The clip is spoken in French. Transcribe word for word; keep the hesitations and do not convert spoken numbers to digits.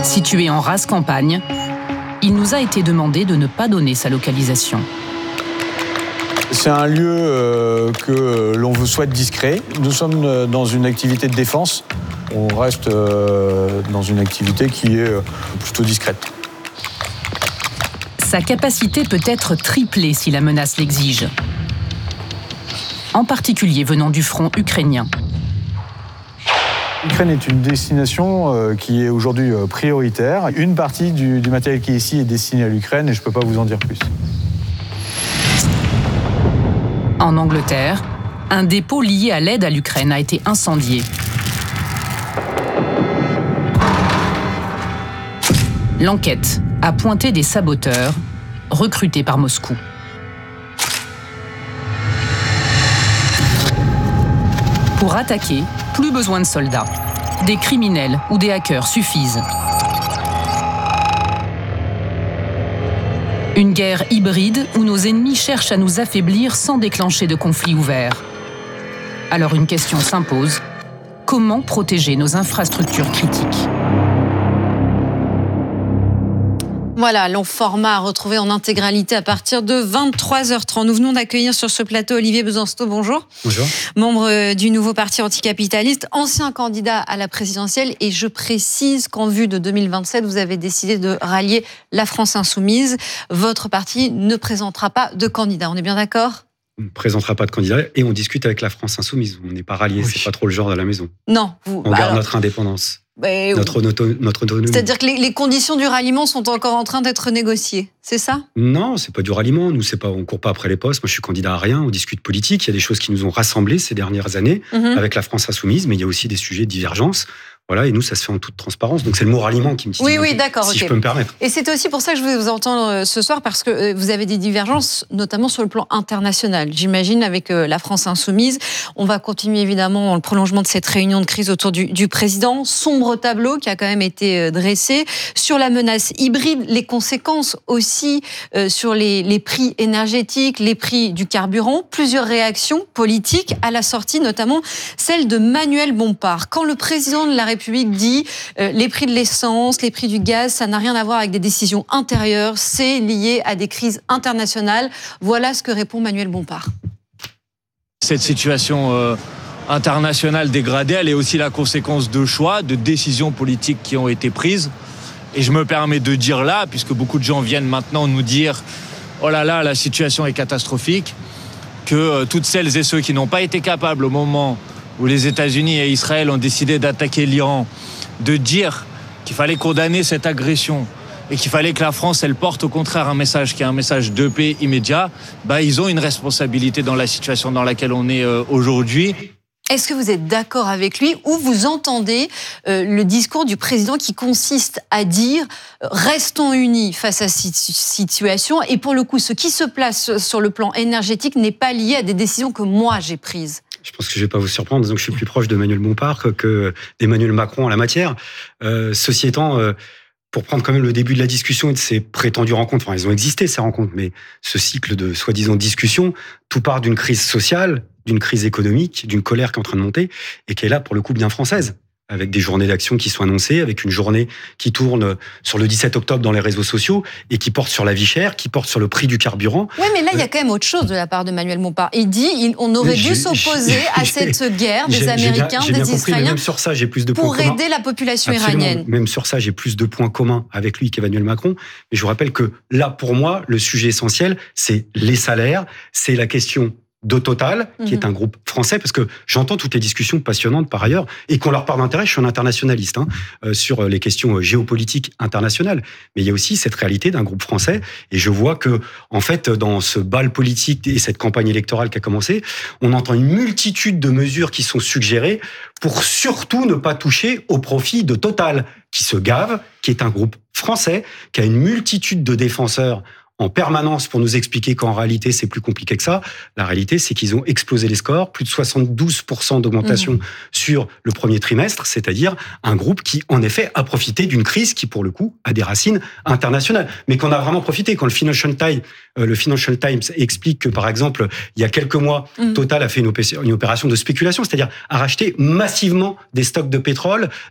Situé en rase campagne, il nous a été demandé de ne pas donner sa localisation. C'est un lieu euh, que l'on souhaite discret. Nous sommes dans une activité de défense. On reste euh, dans une activité qui est euh, plutôt discrète. Sa capacité peut être triplée si la menace l'exige. En particulier venant du front ukrainien. L'Ukraine est une destination euh, qui est aujourd'hui euh, prioritaire. Une partie du, du matériel qui est ici est destiné à l'Ukraine et je ne peux pas vous en dire plus. En Angleterre, un dépôt lié à l'aide à l'Ukraine a été incendié. L'enquête a pointé des saboteurs recrutés par Moscou. Pour attaquer, plus besoin de soldats. Des criminels ou des hackers suffisent. Une guerre hybride où nos ennemis cherchent à nous affaiblir sans déclencher de conflit ouvert. Alors une question s'impose. Comment protéger nos infrastructures critiques ? Voilà, long format à retrouver en intégralité à partir de vingt-trois heures trente. Nous venons d'accueillir sur ce plateau Olivier Besancenot, bonjour. Bonjour. Membre du nouveau parti anticapitaliste, ancien candidat à la présidentielle. Et je précise qu'en vue de deux mille vingt-sept, vous avez décidé de rallier la France Insoumise. Votre parti ne présentera pas de candidat, on est bien d'accord ? On ne présentera pas de candidat et on discute avec la France Insoumise. On n'est pas ralliés, oui. C'est pas trop le genre de la maison. Non. Vous, on garde alors... notre indépendance. Mais notre, auto, notre autonomie. C'est-à-dire que les, les conditions du ralliement sont encore en train d'être négociées, c'est ça ? Non, c'est pas du ralliement. Nous, c'est pas, on court pas après les postes. Moi, je suis candidat à rien. On discute politique. Il y a des choses qui nous ont rassemblés ces dernières années mm-hmm. avec la France Insoumise, mais il y a aussi des sujets de divergence. Voilà, et nous, ça se fait en toute transparence. Donc, c'est le mot ralliement qui me titille. Oui, oui, d'accord. Si okay. je peux me permettre. Et c'est aussi pour ça que je voulais vous entendre ce soir, parce que vous avez des divergences, notamment sur le plan international. J'imagine, avec la France Insoumise. On va continuer, évidemment, dans le prolongement de cette réunion de crise autour du, du président. Sombre tableau qui a quand même été dressé. Sur la menace hybride, les conséquences aussi euh, sur les, les prix énergétiques, les prix du carburant. Plusieurs réactions politiques à la sortie, notamment celle de Manuel Bompard. Quand le président de la République République dit euh, les prix de l'essence, les prix du gaz, ça n'a rien à voir avec des décisions intérieures, c'est lié à des crises internationales. Voilà ce que répond Manuel Bompard. Cette situation euh, internationale dégradée, elle est aussi la conséquence de choix, de décisions politiques qui ont été prises. Et je me permets de dire là, puisque beaucoup de gens viennent maintenant nous dire « Oh là là, la situation est catastrophique », que euh, toutes celles et ceux qui n'ont pas été capables au moment où les États-Unis et Israël ont décidé d'attaquer l'Iran, de dire qu'il fallait condamner cette agression et qu'il fallait que la France, elle porte au contraire un message qui est un message de paix immédiat, bah, ils ont une responsabilité dans la situation dans laquelle on est euh, aujourd'hui. Est-ce que vous êtes d'accord avec lui ou vous entendez euh, le discours du président qui consiste à dire euh, « restons unis face à cette situation » et pour le coup, ce qui se place sur le plan énergétique n'est pas lié à des décisions que moi j'ai prises? Je pense que je ne vais pas vous surprendre, disons que je suis plus proche de Manuel Bompard que, que d'Emmanuel Macron en la matière. Euh, ceci étant, euh, pour prendre quand même le début de la discussion et de ces prétendues rencontres, enfin, elles ont existé ces rencontres, mais ce cycle de soi-disant discussion, tout part d'une crise sociale, d'une crise économique, d'une colère qui est en train de monter et qui est là pour le coup bien française, avec des journées d'action qui sont annoncées, avec une journée qui tourne sur le dix-sept octobre dans les réseaux sociaux et qui porte sur la vie chère, qui porte sur le prix du carburant. Oui, mais là, il y a quand même autre chose de la part de Manuel Bompard. Il dit qu'on aurait dû s'opposer à cette guerre des Américains, j'ai bien des compris, Israéliens, même sur ça, j'ai plus de pour points communs. aider la population Absolument. iranienne. Même sur ça, j'ai plus de points communs avec lui qu'Emmanuel Macron. Mais je vous rappelle que là, pour moi, le sujet essentiel, c'est les salaires, c'est la question de Total, qui est un groupe français, parce que j'entends toutes les discussions passionnantes par ailleurs, et qu'on leur parle d'intérêt, je suis un internationaliste, hein, euh, sur les questions géopolitiques internationales. Mais il y a aussi cette réalité d'un groupe français, et je vois que, en fait, dans ce bal politique et cette campagne électorale qui a commencé, on entend une multitude de mesures qui sont suggérées pour surtout ne pas toucher au profit de Total, qui se gave, qui est un groupe français, qui a une multitude de défenseurs en permanence pour nous expliquer qu'en réalité, c'est plus compliqué que ça. La réalité, c'est qu'ils ont explosé les scores, plus de soixante-douze pour cent d'augmentation mmh. sur le premier trimestre, c'est-à-dire un groupe qui, en effet, a profité d'une crise qui, pour le coup, a des racines internationales, mais qu'on a vraiment profité. Quand le Financial Times, euh, le Financial Times explique que, par exemple, il y a quelques mois, mmh. Total a fait une, opé- une opération de spéculation, c'est-à-dire a racheté massivement des stocks de pétrole